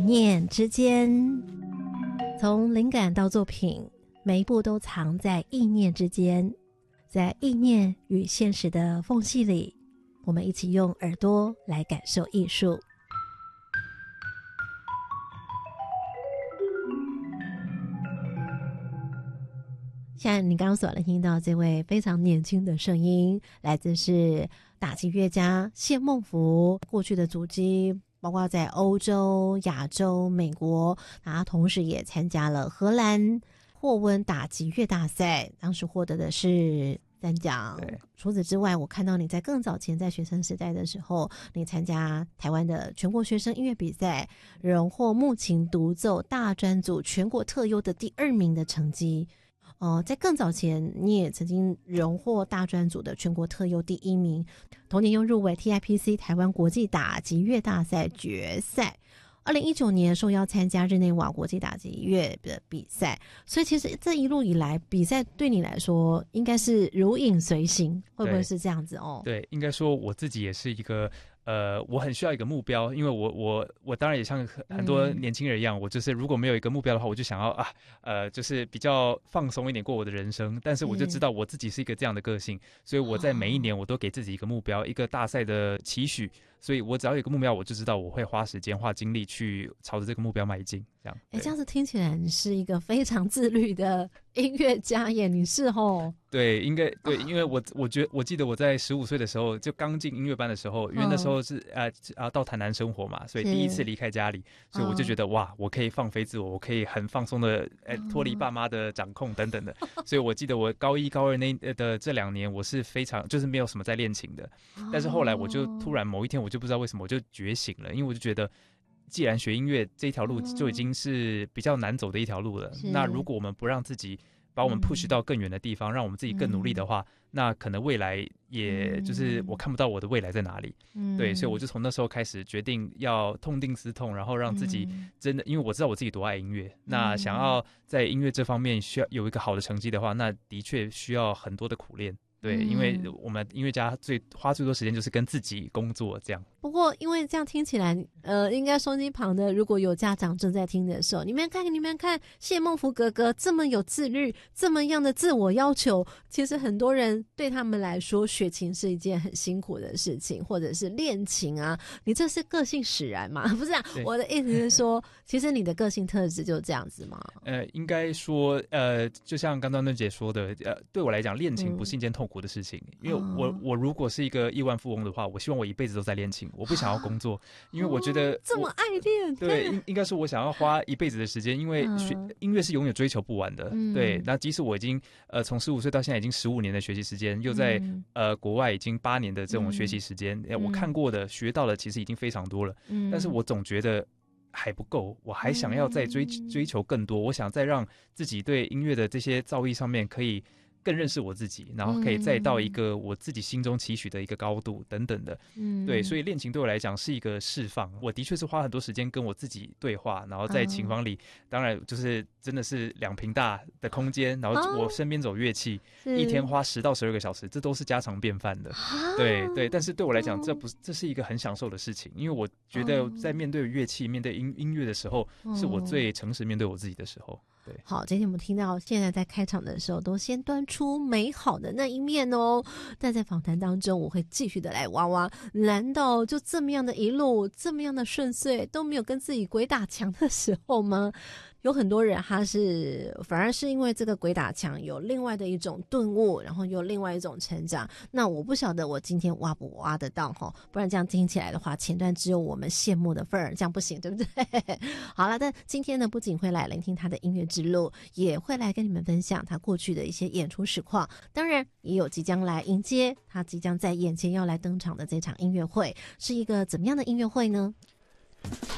念之间，从灵感到作品，每一步都藏在意念之间。在意念与现实的缝隙里，我们一起用耳朵来感受艺术。现在你刚刚所听到这位非常年轻的声音，来自是打击乐家谢孟福，过去的足迹包括在欧洲、亚洲、美国，他同时也参加了荷兰霍温打击乐大赛，当时获得的是3奖。除此之外，我看到你在更早前在学生时代的时候，你参加台湾的全国学生音乐比赛，荣获木琴独奏大专组全国特优的第2名的成绩。在更早前，你也曾经荣获大专组的全国特优第1名，同年又入围 TIPC 台湾国际打击乐大赛决赛。2019年受邀参加日内瓦国际打击乐的比赛，所以其实这一路以来，比赛对你来说应该是如影随形，会不会是这样子哦？ 对，应该说我自己也是一个我很需要一个目标，因为我当然也像很多年轻人一样，我就是如果没有一个目标的话，我就想要就是比较放松一点过我的人生。但是我就知道我自己是一个这样的个性，所以我在每一年我都给自己一个目标，一个大赛的期许。所以我只要有一个目标，我就知道我会花时间花精力去朝着这个目标迈进。这样， 这样子听起来你是一个非常自律的音乐家耶，你是吼？ 对，应该对，因为我记得我在15岁的时候就刚进音乐班的时候，因为那时候是到台南生活嘛，所以第一次离开家里，所以我就觉得哇，我可以放飞自我，我可以很放松的脱离爸妈的掌控等等的。所以我记得我高1、高2的这2年，我是非常就是没有什么在练琴的。但是后来我就突然某一天，我就不知道为什么我就觉醒了，因为我就觉得，既然学音乐这一条路就已经是比较难走的一条路了，那如果我们不让自己把我们 push 到更远的地方，让我们自己更努力的话，那可能未来也就是我看不到我的未来在哪里。对，所以我就从那时候开始决定要痛定思痛，然后让自己真的，因为我知道我自己多爱音乐，那想要在音乐这方面需要有一个好的成绩的话，那的确需要很多的苦练。对，因为我们音乐家花最多时间就是跟自己工作这样。 不过因为这样听起来应该收音机旁的如果有家长正在听的时候，你们看谢孟福哥哥这么有自律，这么样的自我要求，其实很多人对他们来说学琴是一件很辛苦的事情，或者是练琴啊，你这是个性使然嘛？不是啊，我的意思是说其实你的个性特质就这样子嘛。 应该说就像刚刚嫩姐说的，对我来讲练琴不是一件痛苦的事情，因为我如果是一个亿万富翁的话，我希望我一辈子都在练琴，我不想要工作，因为我觉得这么爱练。 对，应该是我想要花一辈子的时间，因为音乐是永远追求不完的。对，那即使我已经从15岁到现在已经15年的学习时间，又在国外已经8年的这种学习时间，我看过的学到的其实已经非常多了，但是我总觉得还不够，我还想要再追求更多，我想再让自己对音乐的这些造诣上面可以更认识我自己，然后可以再到一个我自己心中期许的一个高度等等的。对，所以练琴对我来讲是一个释放，我的确是花很多时间跟我自己对话，然后在琴房里当然就是真的是2坪大的空间，然后我身边走乐器，一天花10到12个小时，这都是家常便饭的。对对，但是对我来讲这是一个很享受的事情，因为我觉得在面对乐器面对音乐的时候，是我最诚实面对我自己的时候。对， 好，今天我们听到现在在开场的时候都先端出美好的那一面哦，但在访谈当中我会继续的来挖挖，难道就这么样的一路这么样的顺遂都没有跟自己鬼打墙的时候吗？有很多人他是反而是因为这个鬼打墙有另外的一种顿悟，然后有另外一种成长。那我不晓得我今天挖不挖得到齁，不然这样听起来的话，前段只有我们羡慕的份儿，这样不行，对不对？好了，但今天呢，不仅会来聆听他的音乐之路，也会来跟你们分享他过去的一些演出实况，当然也有即将来迎接他即将在眼前要来登场的这场音乐会，是一个怎么样的音乐会呢？